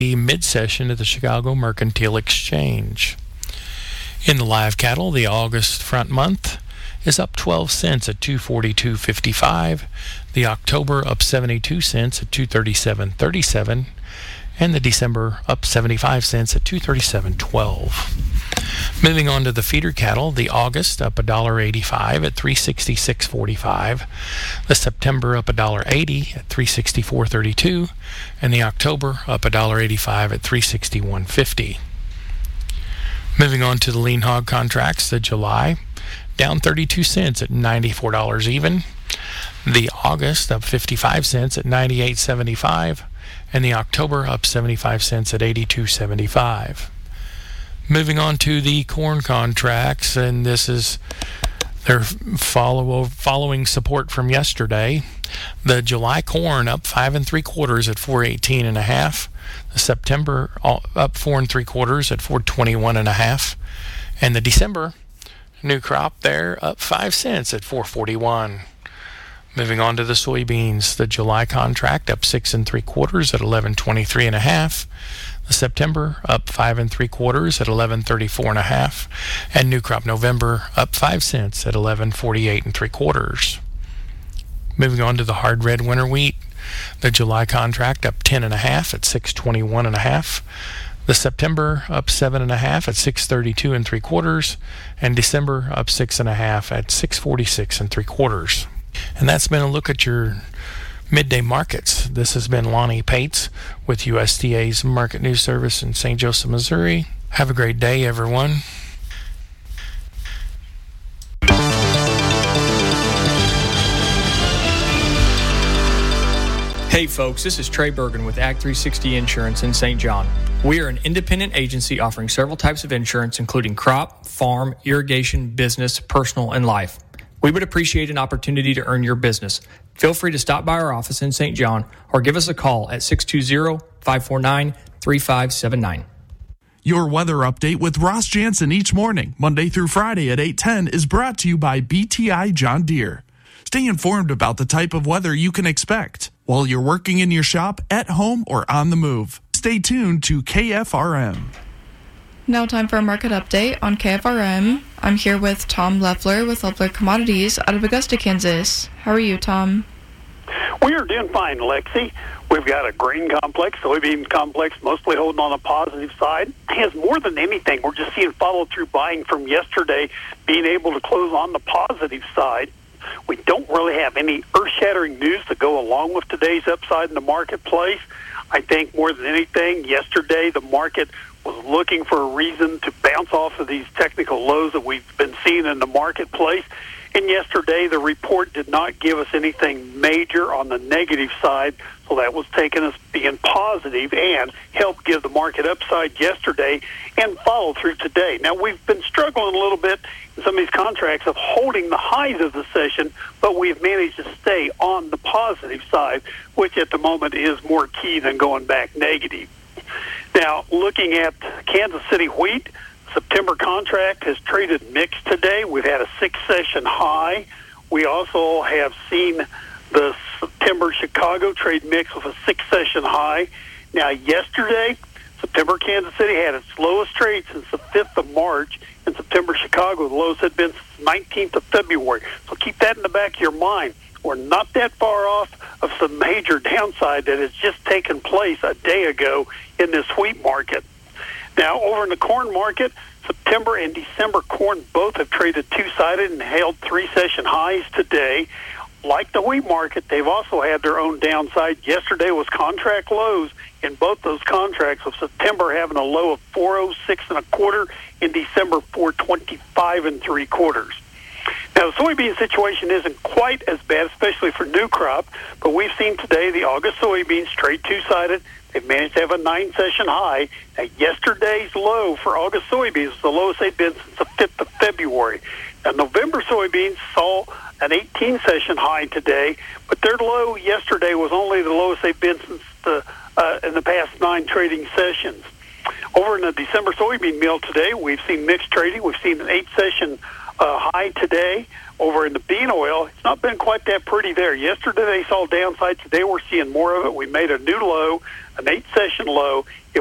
mid-session at the Chicago Mercantile Exchange. In the live cattle, the August front month is up 12 cents at 242.55. The October up 72 cents at 237.37. And the December up 75 cents at 237.12. Moving on to the feeder cattle, the August up $1.85 at 366.45. The September up $1.80 at 364.32. And the October up $1.85 at 361.50. Moving on to the lean hog contracts, the July down 32 cents at $94 even. The August up 55 cents at 98.75. And the October up 75 cents at 82.75. Moving on to the corn contracts, and this is their following support from yesterday. The July corn up 5 3/4 at 418.5. The September up 4 3/4 at 421.5. And the December new crop there up 5 cents at 441. Moving on to the soybeans, the July contract up 6 3/4 at 1123.5. The September up 5 3/4 at 1134.5, and new crop November up 5 cents at 1148 3/4. Moving on to the hard red winter wheat, the July contract up 10 1/2 at 621.5. The September up 7 1/2 at 632 3/4, and December up 6 1/2 at 646 3/4. And that's been a look at your midday markets. This has been Lonnie Pates with USDA's Market News Service in St. Joseph, Missouri. Have a great day, everyone. Hey folks, this is Trey Bergen with Act 360 Insurance in St. John. We are an independent agency offering several types of insurance, including crop, farm, irrigation, business, personal, and life. We would appreciate an opportunity to earn your business. Feel free to stop by our office in St. John or give us a call at 620-549-3579. Your weather update with Ross Jansen each morning, Monday through Friday at 8:10, is brought to you by BTI John Deere. Stay informed about the type of weather you can expect while you're working in your shop, at home, or on the move. Stay tuned to KFRM. Now time for a market update on KFRM. I'm here with Tom Leffler with Leffler Commodities out of Augusta, Kansas. How are you, Tom? We are doing fine, Lexi. We've got a grain complex, soybean complex, mostly holding on the positive side. As more than anything, we're just seeing follow-through buying from yesterday, being able to close on the positive side. We don't really have any earth-shattering news to go along with today's upside in the marketplace. I think more than anything, yesterday the market was looking for a reason to bounce off of these technical lows that we've been seeing in the marketplace. And yesterday, the report did not give us anything major on the negative side, so that was taking us being positive and helped give the market upside yesterday and follow through today. Now, we've been struggling a little bit in some of these contracts of holding the highs of the session, but we've managed to stay on the positive side, which at the moment is more key than going back negative. Now, looking at Kansas City wheat, September contract has traded mixed today. We've had a 6-session high. We also have seen the September Chicago trade mix with a 6-session high. Now, yesterday, September Kansas City had its lowest trade since the 5th of March. In September Chicago, the lowest had been since the 19th of February. So keep that in the back of your mind. We're not that far off of some major downside that has just taken place a day ago in this wheat market. Now, over in the corn market, September and December corn both have traded two-sided and held 3-session highs today. Like the wheat market, they've also had their own downside. Yesterday was contract lows in both those contracts, with September having a low of 406 1/4 and December 425 3/4. Now, the soybean situation isn't quite as bad, especially for new crop, but we've seen today the August soybeans trade two-sided. They've managed to have a 9-session high. Now, yesterday's low for August soybeans was the lowest they've been since the 5th of February. Now, November soybeans saw an 18-session high today, but their low yesterday was only the lowest they've been since in the past 9 trading sessions. Over in the December soybean meal today, we've seen mixed trading. We've seen an 8-session high today. Over in the bean oil, it's not been quite that pretty there. Yesterday they saw downside. Today we're seeing more of it. We made a new low, an 8-session low. If